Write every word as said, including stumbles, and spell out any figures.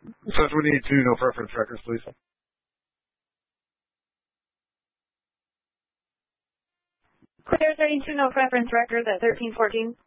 Such we need two no preference records, please. Clear thirty-two no preference records at thirteen fourteen.